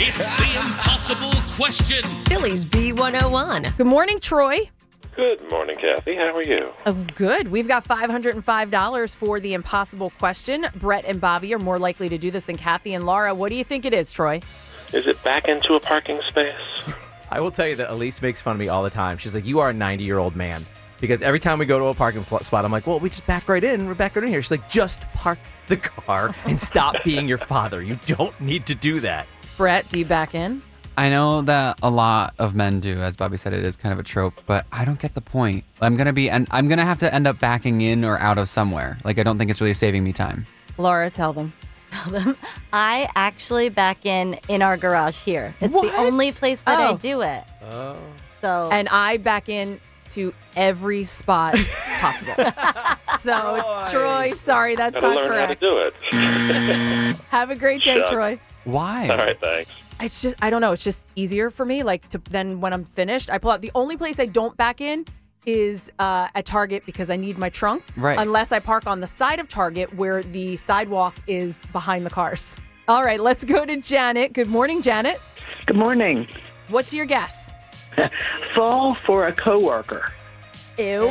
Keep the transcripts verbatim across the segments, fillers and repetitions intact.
It's the impossible question. Philly's B one oh one. Good morning, Troy. Good morning, Kathy. How are you? Oh, good. We've got five hundred five dollars for the impossible question. Brett and Bobby are more likely to do this than Kathy and Laura. What do you think it is, Troy? Is it back into a parking space? I will tell you that Elise makes fun of me all the time. She's like, you are a ninety-year-old man. Because every time we go to a parking spot, I'm like, well, we just back right in. We're back right in here. She's like, just park the car and stop being your father. You don't need to do that. Brett, do you back in? I know that a lot of men do. As Bobby said, it is kind of a trope, but I don't get the point. I'm going to be, and I'm going to have to end up backing in or out of somewhere. Like, I don't think it's really saving me time. Laura, tell them. Tell them. I actually back in in our garage here. It's What? the only place that Oh. I do it. Oh. So And I back in to every spot possible. So, Troy. Troy, sorry, that's Gotta not learn correct. how to do it. Have a great day, Shucks. Troy. Why? All right, thanks. It's just, I don't know. It's just easier for me. Like, to then when I'm finished, I pull out. The only place I don't back in is uh, at Target because I need my trunk. Right. Unless I park on the side of Target where the sidewalk is behind the cars. All right, let's go to Janet. Good morning, Janet. Good morning. What's your guess? Fall for a coworker. Ew.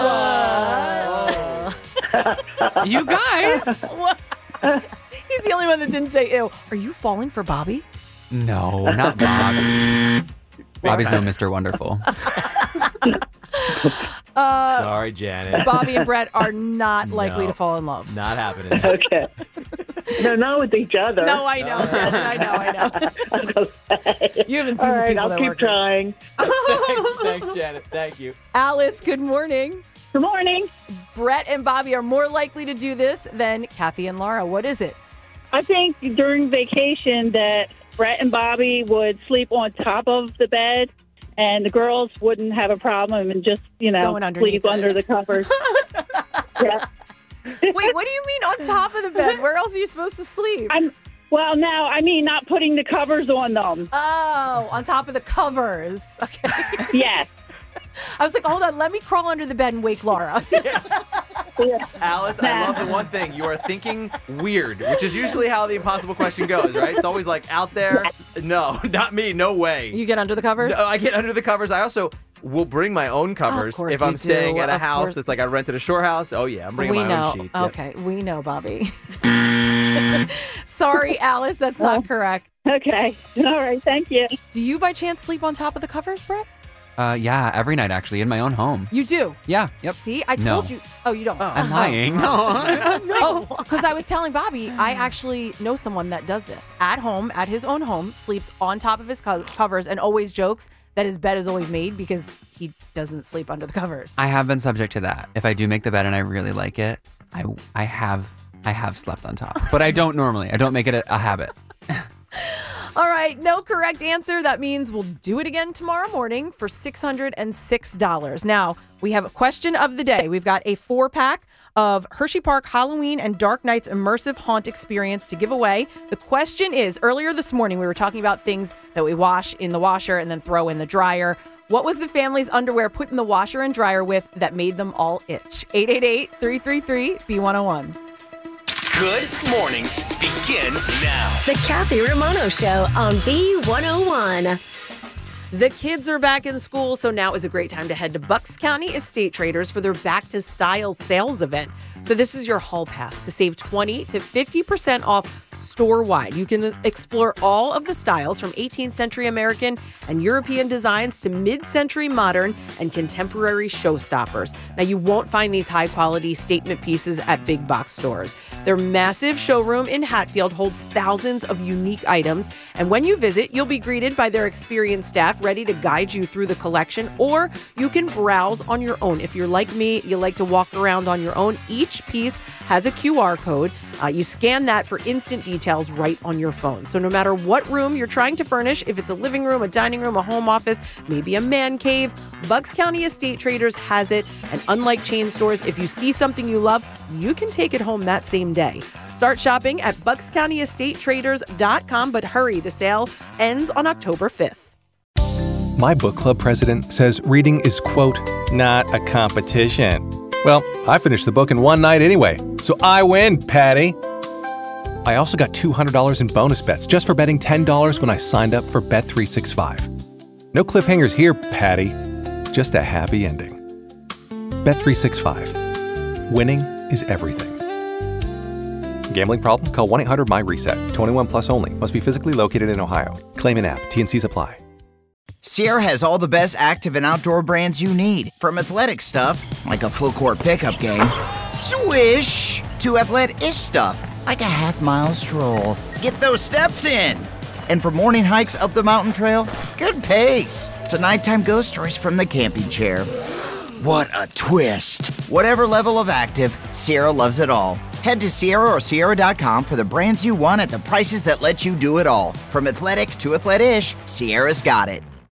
You guys? What? He's the only one that didn't say ew. Are you falling for Bobby? No, not Bobby. Bobby's no Mister Wonderful. Uh, Sorry, Janet. Bobby and Brett are not likely No. to fall in love. Not happening. Okay. No, not with each other. No, I know, Janet. I know, I know. I was gonna say. You haven't seen All the right, people I'll that keep work here. trying. thanks, thanks, Janet. Thank you. Alice, good morning. Good morning. Brett and Bobby are more likely to do this than Kathy and Laura. What is it? I think during vacation that Brett and Bobby would sleep on top of the bed and the girls wouldn't have a problem and just, you know, Going underneath sleep it. under the covers. Yeah. Wait, what do you mean on top of the bed? Where else are you supposed to sleep? I'm well, now, I mean, not putting the covers on them. Oh, on top of the covers. Okay. Yes. I was like, hold on, let me crawl under the bed and wake Laura. Alice, I love the one thing. You are thinking weird, which is usually how the impossible question goes, right? It's always like, out there. No, not me. No way. You get under the covers? No, I get under the covers. I also will bring my own covers course if you I'm staying do. at a Of house course. that's like I rented a shore house. Oh, yeah, I'm bringing we my know. own sheets. Yep. Okay, we know, Bobby. Sorry, Alice, that's not correct. Okay. All right. Thank you. Do you by chance sleep on top of the covers, Brett? Uh, yeah, every night actually, in my own home. You do? Yeah, yep. See, I No. told you. Oh, you don't? I'm lying. No. Oh, because I was telling Bobby, I actually know someone that does this. At home, at his own home, sleeps on top of his co- covers and always jokes that his bed is always made because he doesn't sleep under the covers. I have been subject to that. If I do make the bed and I really like it, I I have I have slept on top, but I don't normally. I don't make it a, a habit. All right, no correct answer. That means we'll do it again tomorrow morning for six hundred six dollars. Now, we have a question of the day. We've got a four-pack of Hershey Park Halloween and Dark Nights immersive haunt experience to give away. The question is, earlier this morning, we were talking about things that we wash in the washer and then throw in the dryer. What was the family's underwear put in the washer and dryer with that made them all itch? eight eight eight, three three three, B one oh one. Good mornings begin now. The Kathy Ramono Show on B one oh one. The kids are back in school, so now is a great time to head to Bucks County Estate Traders for their Back to Style sales event. So this is your hall pass to save twenty to fifty percent off store-wide. You can explore all of the styles from eighteenth century American and European designs to mid-century modern and contemporary showstoppers. Now, you won't find these high-quality statement pieces at big box stores. Their massive showroom in Hatfield holds thousands of unique items, and when you visit, you'll be greeted by their experienced staff ready to guide you through the collection, or you can browse on your own. If you're like me, you like to walk around on your own. Each piece has a Q R code. Uh, you scan that for instant details right on your phone. So no matter what room you're trying to furnish, if it's a living room, a dining room, a home office, maybe a man cave, Bucks County Estate Traders has it. And unlike chain stores, if you see something you love, you can take it home that same day. Start shopping at bucks county estate traders dot com, but hurry, the sale ends on October fifth. My book club president says reading is, quote, not a competition. Well, I finished the book in one night anyway, so I win, Patty. I also got two hundred dollars in bonus bets just for betting ten dollars when I signed up for Bet three sixty-five. No cliffhangers here, Patty. Just a happy ending. Bet three sixty-five. Winning is everything. Gambling problem? Call one eight hundred my reset. twenty-one plus only. Must be physically located in Ohio. Claim in app. T N Cs apply. Sierra has all the best active and outdoor brands you need. From athletic stuff, like a full court pickup game, swish, to athlete-ish stuff, like a half mile stroll. Get those steps in. And for morning hikes up the mountain trail, good pace. To nighttime ghost stories from the camping chair. What a twist. Whatever level of active, Sierra loves it all. Head to Sierra or Sierra dot com for the brands you want at the prices that let you do it all. From athletic to athlete-ish, Sierra's got it.